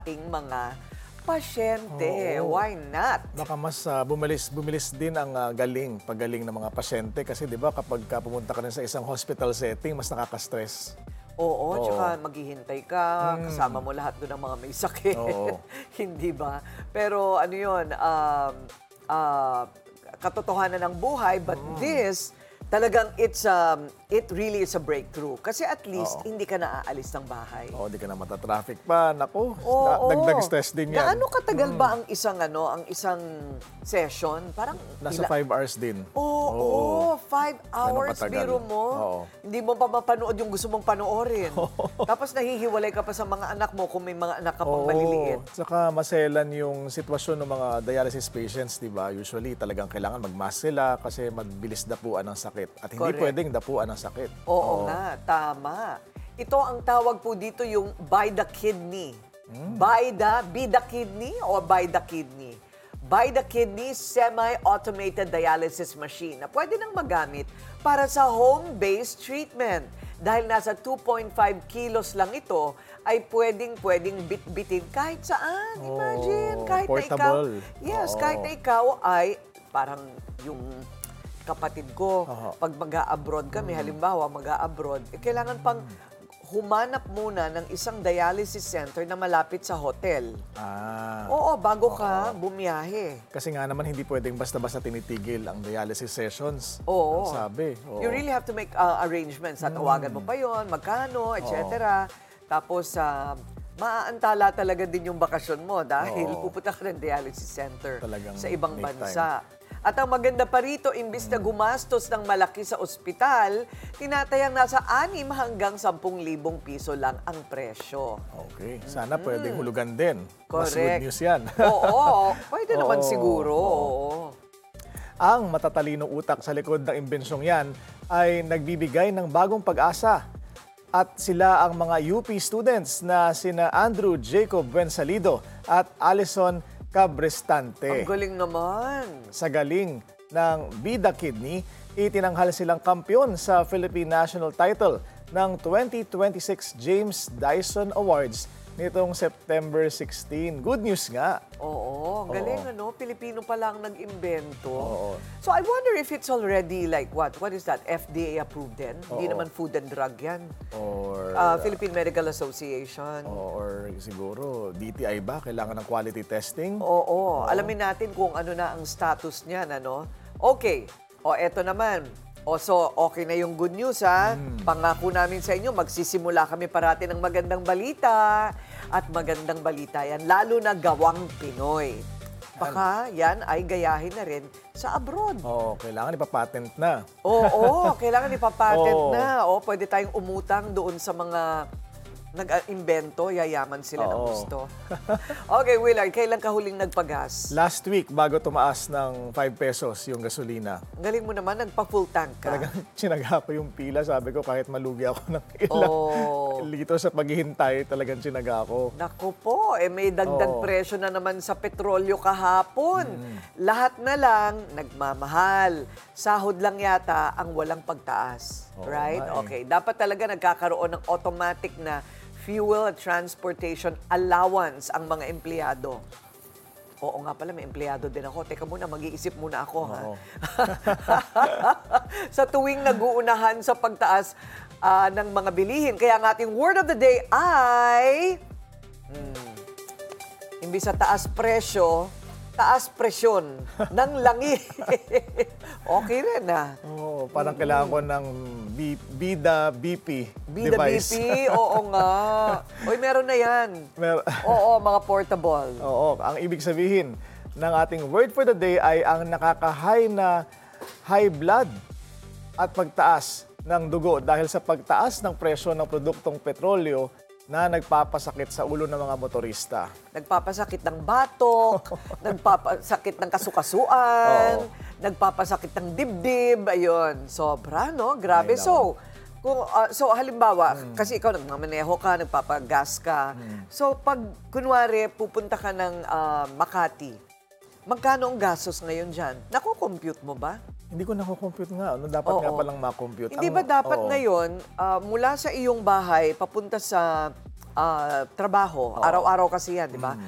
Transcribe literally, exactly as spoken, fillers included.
ating mga pasyente. Oo. Why not? Baka mas ah, bumilis, bumilis din ang ah, galing, paggaling ng mga pasyente. Kasi di ba kapag ka pumunta ka rin sa isang hospital setting, mas nakaka-stress. Oo, Oo. tsaka maghihintay ka, Mm. kasama mo lahat doon ng mga may sakit. Oo. Hindi ba? Pero ano yun, um, ah, katotohanan ng buhay, but Mm. this, talagang it's, um, it really is a breakthrough. Kasi at least, Oo. hindi ka naaalis ng bahay. Oo, di ka na matatraffic pa. Naku, Oo, na- oo. dagdag stress din yan. Gaano katagal ba ang isang ano, ang isang session? Parang Nasa ila- five hours din. Oo, oo, five hours, katagal. biro mo. Oo. Hindi mo pa mapanood yung gusto mong panoorin. Tapos nahihiwalay ka pa sa mga anak mo kung may mga anak ka pang Oo. maliliit. Saka maselan yung sitwasyon ng mga dialysis patients, di ba? Usually talagang kailangan mag-mask sila kasi mabilis dapuan ng sakit. At hindi Correct. pwedeng dapuan ng sakit. Oo nga, tama. Ito ang tawag po dito yung by the kidney. Hmm. By the, be the kidney or by the kidney? By the kidney semi-automated dialysis machine na pwede nang magamit para sa home-based treatment. Dahil nasa two point five kilos lang ito, ay pwedeng-pwedeng bit-bitin kahit saan. Imagine, Oh, kahit na ikaw. portable. Yes, Oo. kahit na ikaw ay parang yung kapatid ko, Oo. pag mag-a-abroad kami, halimbawa mag-a-abroad, eh, kailangan pang humanap muna ng isang dialysis center na malapit sa hotel. Ah. Oo, bago ka bumiyahe. Kasi nga naman hindi pwedeng basta-basta tinitigil ang dialysis sessions. Oo. Ang sabi. Oo. You really have to make uh, arrangements. Tatawagan mo pa yon, magkano, et cetera. Tapos, uh, maaantala talaga din yung bakasyon mo dahil Oo. pupunta ka ng dialysis center Talagang sa ibang make bansa. At ang maganda pa rito, imbis na gumastos ng malaki sa ospital, tinatayang nasa anim hanggang sampung libong piso lang ang presyo. Okay. Sana pwedeng hulugan din. Mas good Correct. news yan. Oo, pwede naman Oo, siguro. oo. Oo. Ang matatalinong utak sa likod ng imbensyong yan ay nagbibigay ng bagong pag-asa. At sila ang mga U P students na sina Andrew Jacob Buensalido at Alison Cabrestante. Ang galing naman. Sa galing ng Bida Kidney, itinanghal silang kampiyon sa Philippine National Title ng twenty twenty-six James Dyson Awards nitong September sixteen. Good news nga. Oo, galing ano, Pilipino pa lang nag-imbento. Oo. So I wonder if it's already like what? What is that? F D A approved din? Hindi Oo. naman food and drug yan. Or, Uh, Philippine Medical Association. or siguro D T I ba? Kailangan ng quality testing? Oo, alamin natin kung ano na ang status niyan, ano? Okay, o eto naman. O so, okay na yung good news, ha? Pangako namin sa inyo, magsisimula kami parati ng magandang balita. At magandang balita yan, lalo na gawang Pinoy. Baka yan ay gayahin na rin sa abroad. Oo, kailangan ipapatent na. Oo, kailangan ipapatent Oo. na. O, pwede tayong umutang doon sa mga nag-imbento, yayaman sila ng Oo. gusto. Okay, Willard, kailan ka huling nagpagas? Last week, bago tumaas ng five pesos yung gasolina, Ang galing mo naman, nagpa-full tank ka. talagang tsinaga ko yung pila. Sabi ko, kahit malugi ako ng ilang Oh. litro sa paghihintay, talagang tsinaga ako. Naku po, eh may dagdag Oo. presyo na naman sa petrolyo kahapon. Lahat na lang nagmamahal. Sahod lang yata ang walang pagtaas. Oo Right? nga eh. Okay. Dapat talaga nagkakaroon ng automatic na fuel at transportation allowance ang mga empleyado. Oo nga pala, may empleyado din ako. Teka muna, mag-iisip muna ako, ha? Oo. Sa tuwing nag-uunahan sa pagtaas ah, ng mga bilihin. Kaya ang ating word of the day ay... Hmm, imbis sa taas presyo, taas presyon ng langi. Okay rin, ah. Oo, parang kailangan ko ng B- Bida B P Bida device. B P, oo nga. Uy, meron na yan. Mer- Oo, mga portable. Oo, ang ibig sabihin ng ating word for the day ay ang nakaka-high na high blood at pagtaas ng dugo dahil sa pagtaas ng presyo ng produktong petrolyo na nagpapasakit sa ulo ng mga motorista. Nagpapasakit ng batok, nagpapasakit ng kasukasuan, Oo. nagpapasakit ng dibdib, ayun. Sobra, no? Grabe. Ay, nako. So, kung, ah, so halimbawa, kasi ikaw nagmamaneho ka, nagpapagas ka. So, pag kunwari pupunta ka ng ah, Makati, magkano ang gastos ngayon dyan? Naku-compute mo ba? Hindi ko nako-compute nga. Ano, dapat nga Oo. palang ma-compute. Hindi Ang- ba dapat oo. ngayon, ah, mula sa iyong bahay, papunta sa ah, trabaho. Araw-araw kasi yan, di ba?